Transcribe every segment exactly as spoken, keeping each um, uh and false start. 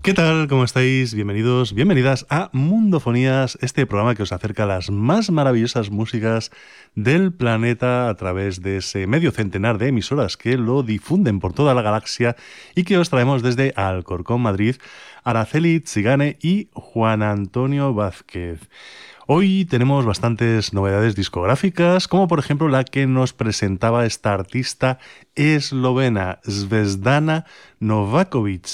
¿Qué tal? ¿Cómo estáis? Bienvenidos, bienvenidas a Mundofonías, este programa que os acerca a las más maravillosas músicas del planeta a través de ese medio centenar de emisoras que lo difunden por toda la galaxia y que os traemos desde Alcorcón, Madrid, Araceli Tzigane y Juan Antonio Vázquez. Hoy tenemos bastantes novedades discográficas, como por ejemplo la que nos presentaba esta artista eslovena, Zvezdana Novakovic.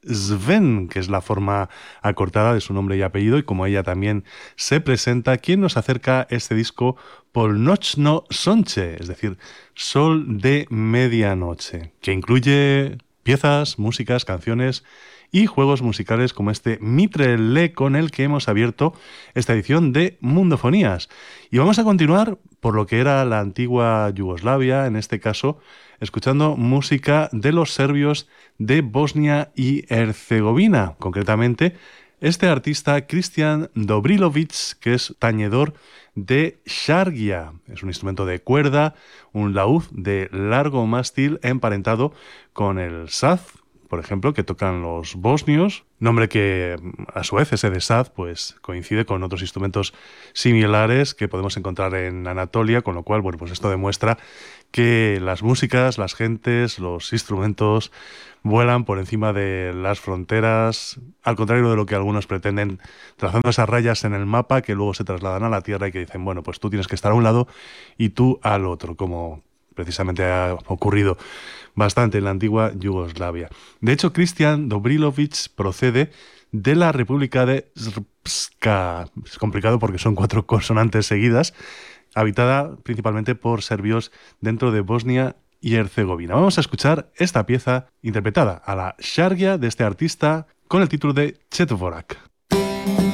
Sven, que es la forma acortada de su nombre y apellido, y como ella también se presenta, quien nos acerca este disco Polnochno Sonche, es decir, Sol de Medianoche, que incluye piezas, músicas, canciones y juegos musicales como este Mitrele con el que hemos abierto esta edición de Mundofonías. Y vamos a continuar por lo que era la antigua Yugoslavia, en este caso, escuchando música de los serbios de Bosnia y Herzegovina. Concretamente, este artista Kristijan Dobrilovic, que es tañedor de shargia. Es un instrumento de cuerda, un laúd de largo mástil emparentado con el saz, por ejemplo, que tocan los bosnios, nombre que a su vez ese de saz pues coincide con otros instrumentos similares que podemos encontrar en Anatolia, con lo cual, bueno, pues esto demuestra que las músicas, las gentes, los instrumentos vuelan por encima de las fronteras, al contrario de lo que algunos pretenden, trazando esas rayas en el mapa que luego se trasladan a la tierra y que dicen, bueno, pues tú tienes que estar a un lado y tú al otro, como precisamente ha ocurrido bastante en la antigua Yugoslavia. De hecho, Kristijan Dobrilovic procede de la República de Srpska. Es complicado porque son cuatro consonantes seguidas, habitada principalmente por serbios dentro de Bosnia y Herzegovina. Vamos a escuchar esta pieza interpretada a la shargia de este artista con el título de Chetvorak.